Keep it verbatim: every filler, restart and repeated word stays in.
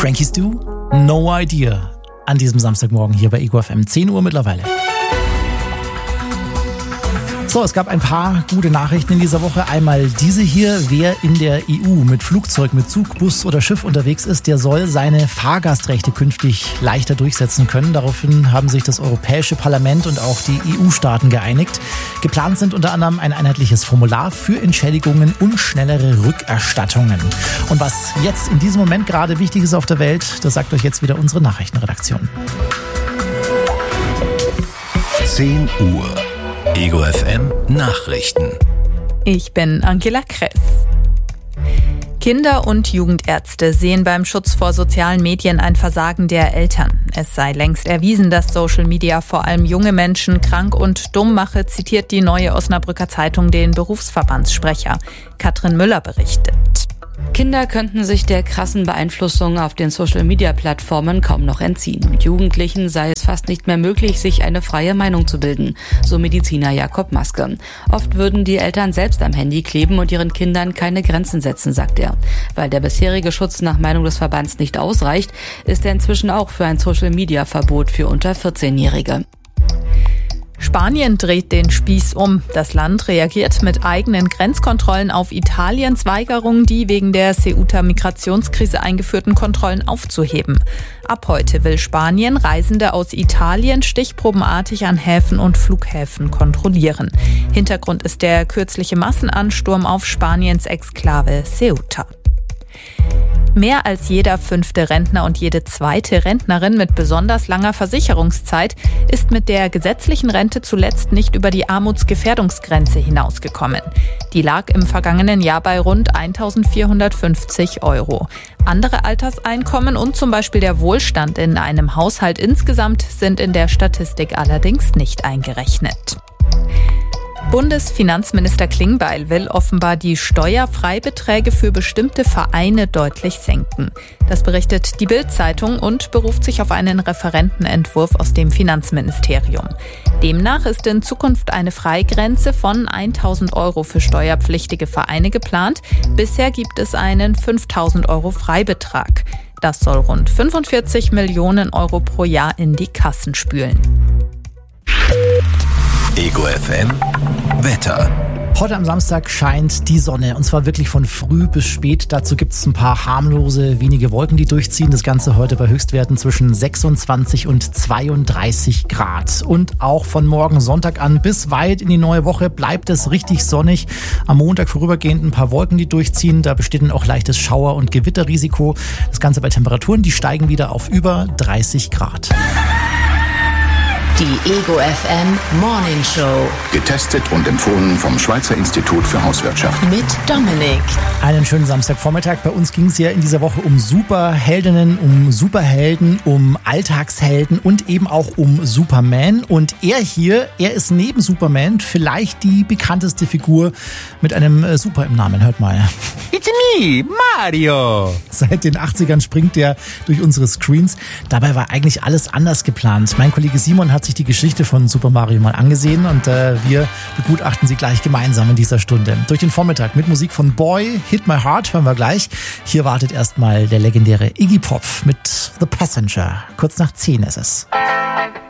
Frankie Stu? No Idea. An diesem Samstagmorgen hier bei Ego F M. zehn Uhr mittlerweile. So, es gab ein paar gute Nachrichten in dieser Woche. Einmal diese hier: Wer in der E U mit Flugzeug, mit Zug, Bus oder Schiff unterwegs ist, der soll seine Fahrgastrechte künftig leichter durchsetzen können. Daraufhin haben sich das Europäische Parlament und auch die E U-Staaten geeinigt. Geplant sind unter anderem ein einheitliches Formular für Entschädigungen und schnellere Rückerstattungen. Und was jetzt in diesem Moment gerade wichtig ist auf der Welt, das sagt euch jetzt wieder unsere Nachrichtenredaktion. zehn Uhr. Ego F M Nachrichten. Ich bin Angela Kress. Kinder- und Jugendärzte sehen beim Schutz vor sozialen Medien ein Versagen der Eltern. Es sei längst erwiesen, dass Social Media vor allem junge Menschen krank und dumm mache, zitiert die Neue Osnabrücker Zeitung den Berufsverbandssprecher. Katrin Müller berichtet. Kinder könnten sich der krassen Beeinflussung auf den Social-Media-Plattformen kaum noch entziehen. Mit Jugendlichen sei es fast nicht mehr möglich, sich eine freie Meinung zu bilden, so Mediziner Jakob Maske. Oft würden die Eltern selbst am Handy kleben und ihren Kindern keine Grenzen setzen, sagt er. Weil der bisherige Schutz nach Meinung des Verbands nicht ausreicht, ist er inzwischen auch für ein Social-Media-Verbot für unter vierzehnjährige. Spanien dreht den Spieß um. Das Land reagiert mit eigenen Grenzkontrollen auf Italiens Weigerung, die wegen der Ceuta-Migrationskrise eingeführten Kontrollen aufzuheben. Ab heute will Spanien Reisende aus Italien stichprobenartig an Häfen und Flughäfen kontrollieren. Hintergrund ist der kürzliche Massenansturm auf Spaniens Exklave Ceuta. Mehr als jeder fünfte Rentner und jede zweite Rentnerin mit besonders langer Versicherungszeit ist mit der gesetzlichen Rente zuletzt nicht über die Armutsgefährdungsgrenze hinausgekommen. Die lag im vergangenen Jahr bei rund eintausendvierhundertfünfzig Euro. Andere Alterseinkommen und zum Beispiel der Wohlstand in einem Haushalt insgesamt sind in der Statistik allerdings nicht eingerechnet. Bundesfinanzminister Klingbeil will offenbar die Steuerfreibeträge für bestimmte Vereine deutlich senken. Das berichtet die Bild-Zeitung und beruft sich auf einen Referentenentwurf aus dem Finanzministerium. Demnach ist in Zukunft eine Freigrenze von eintausend Euro für steuerpflichtige Vereine geplant. Bisher gibt es einen fünftausend Euro Freibetrag. Das soll rund fünfundvierzig Millionen Euro pro Jahr in die Kassen spülen. Ego F M Wetter. Heute am Samstag scheint die Sonne und zwar wirklich von früh bis spät. Dazu gibt es ein paar harmlose, wenige Wolken, die durchziehen. Das Ganze heute bei Höchstwerten zwischen sechsundzwanzig und zweiunddreißig Grad. Und auch von morgen Sonntag an bis weit in die neue Woche bleibt es richtig sonnig. Am Montag vorübergehend ein paar Wolken, die durchziehen. Da besteht dann auch leichtes Schauer- und Gewitterrisiko. Das Ganze bei Temperaturen, die steigen wieder auf über dreißig Grad. Die Ego F M Morning Show. Getestet und empfohlen vom Schweizer Institut für Hauswirtschaft. Mit Dominik. Einen schönen Samstagvormittag. Bei uns ging es ja in dieser Woche um Superheldinnen, um Superhelden, um Alltagshelden und eben auch um Superman. Und er hier, er ist neben Superman vielleicht die bekannteste Figur mit einem äh, Super im Namen. Hört mal. It's me, Mario. Seit den achtzigern springt er durch unsere Screens. Dabei war eigentlich alles anders geplant. Mein Kollege Simon hat sich die Geschichte von Super Mario mal angesehen und äh, wir begutachten sie gleich gemeinsam in dieser Stunde. Durch den Vormittag mit Musik von Boy, Hit My Heart hören wir gleich. Hier wartet erstmal der legendäre Iggy Pop mit The Passenger. Kurz nach zehn ist es.